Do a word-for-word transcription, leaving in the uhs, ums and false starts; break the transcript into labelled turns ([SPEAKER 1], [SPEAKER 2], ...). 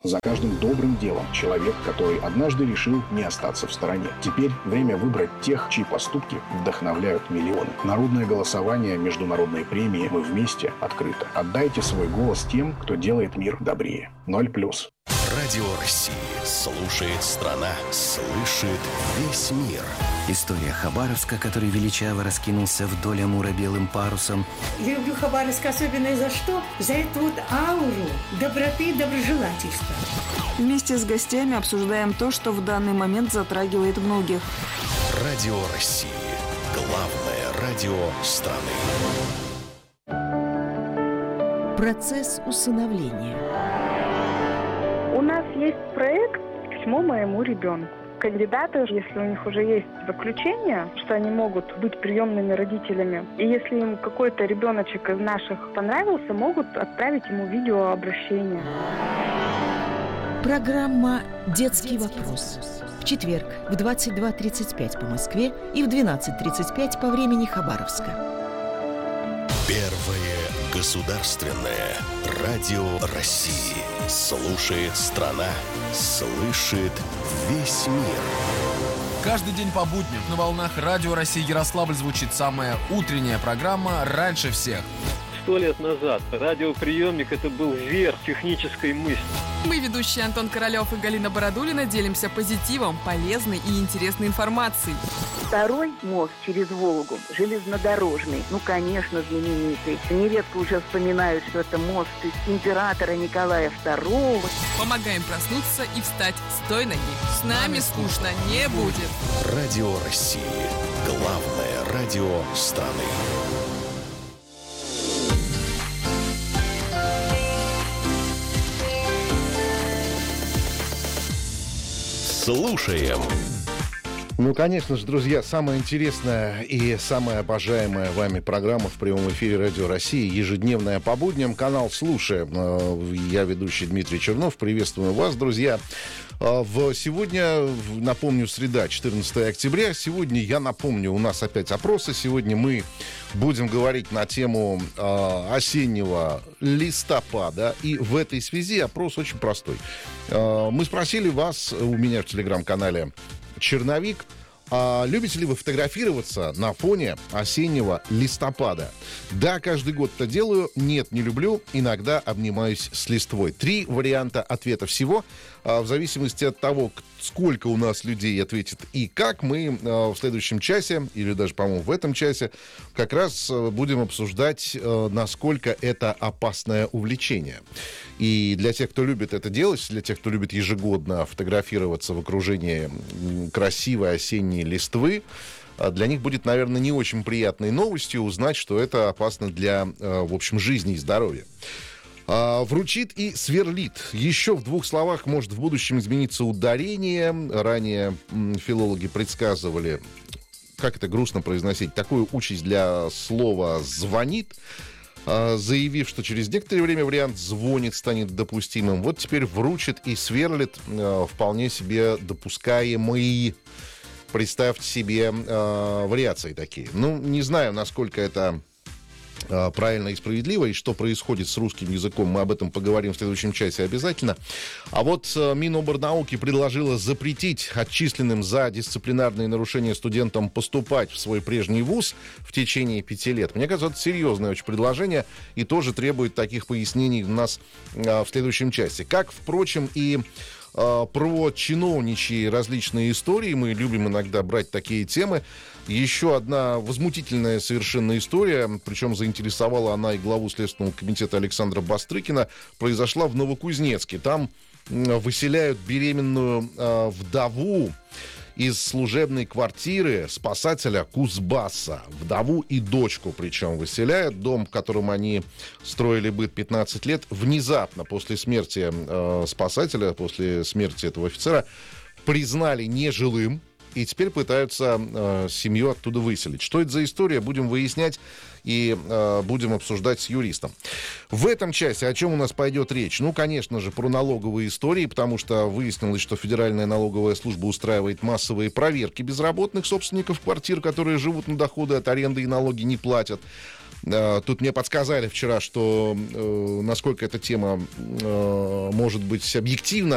[SPEAKER 1] За каждым добрым делом человек, который однажды решил не остаться в стороне. Теперь время выбрать тех, чьи поступки вдохновляют миллионы. Народное голосование, международные премии «Мы вместе» открыто. Отдайте свой голос тем, кто делает мир добрее. Ноль плюс.
[SPEAKER 2] Радио России. Слушает страна. Слышит весь мир.
[SPEAKER 3] История Хабаровска, который величаво раскинулся вдоль Амура белым парусом.
[SPEAKER 4] Люблю Хабаровск особенно за что? За эту вот ауру доброты и доброжелательства.
[SPEAKER 5] Вместе с гостями обсуждаем то, что в данный момент затрагивает многих.
[SPEAKER 2] Радио России. Главное радио страны.
[SPEAKER 6] Процесс усыновления.
[SPEAKER 7] У нас есть проект «Письмо моему ребенку». Кандидаты, если у них уже есть заключение, что они могут быть приемными родителями, и если им какой-то ребеночек из наших понравился, могут отправить ему видеообращение.
[SPEAKER 6] Программа «Детский вопрос». В четверг в двадцать два тридцать пять по Москве и в двенадцать тридцать пять по времени Хабаровска.
[SPEAKER 2] Первое государственное радио России. Слушает страна. Слышит весь мир.
[SPEAKER 8] Каждый день по будням на волнах Радио России Ярославль звучит самая утренняя программа «Раньше всех».
[SPEAKER 9] Сто лет назад радиоприемник – это был верх технической мысли.
[SPEAKER 10] Мы, ведущие Антон Королёв и Галина Бородулина, делимся позитивом, полезной и интересной информацией.
[SPEAKER 11] Второй мост через Волгу, железнодорожный, ну, конечно, знаменитый. Нередко уже вспоминают, что это мост императора Николая второго.
[SPEAKER 10] Помогаем проснуться и встать с той ноги. С нами скучно не будет.
[SPEAKER 2] Радио России. Главное радио страны. Слушаем.
[SPEAKER 12] Ну, конечно же, друзья, самая интересная и самая обожаемая вами программа в прямом эфире Радио России, ежедневная по будням, канал «Слушаем». Я ведущий Дмитрий Чернов. Приветствую вас, друзья. В сегодня, напомню, среда, четырнадцатое октября. Сегодня, я напомню, у нас опять опросы. Сегодня мы будем говорить на тему э, осеннего листопада. И в этой связи опрос очень простой. Э, мы спросили вас у меня в телеграм-канале «Черновик», а любите ли вы фотографироваться на фоне осеннего листопада? Да, каждый год это делаю. Нет, не люблю. Иногда обнимаюсь с листвой. Три варианта ответа всего. В зависимости от того, сколько у нас людей ответит и как, мы в следующем часе, или даже, по-моему, в этом часе, как раз будем обсуждать, насколько это опасное увлечение. И для тех, кто любит это делать, для тех, кто любит ежегодно фотографироваться в окружении красивой осенней листвы, для них будет, наверное, не очень приятной новостью узнать, что это опасно для, в общем, жизни и здоровья. Вручит и сверлит. Еще в двух словах может в будущем измениться ударение. Ранее филологи предсказывали, как это грустно произносить, такую участь для слова «звонит», заявив, что через некоторое время вариант «звонит» станет допустимым. Вот теперь вручит и сверлит вполне себе допускаемый. Представьте себе вариации такие. Ну, не знаю, насколько это правильно и справедливо, и что происходит с русским языком, мы об этом поговорим в следующем часе обязательно. А вот Миноборнауки предложила запретить отчисленным за дисциплинарные нарушения студентам поступать в свой прежний вуз в течение пяти лет. Мне кажется, это серьезное очень предложение и тоже требует таких пояснений у нас в следующем часе. Как, впрочем, и про чиновничьи различные истории. Мы любим иногда брать такие темы. Еще одна возмутительная совершенно история, причем заинтересовала она и главу Следственного комитета Александра Бастрыкина, произошла в Новокузнецке. Там выселяют беременную э, вдову из служебной квартиры спасателя Кузбасса. Вдову и дочку причем выселяют. Дом, в котором они строили быт пятнадцать лет, внезапно после смерти э, спасателя, после смерти этого офицера, признали нежилым. И теперь пытаются э, семью оттуда выселить. Что это за история, будем выяснять и э, будем обсуждать с юристом. В этом часе о чем у нас пойдет речь? Ну, конечно же, про налоговые истории, потому что выяснилось, что Федеральная налоговая служба устраивает массовые проверки безработных собственников квартир, которые живут на доходы от аренды и налоги не платят. Тут мне подсказали вчера, что насколько эта тема может быть объективна,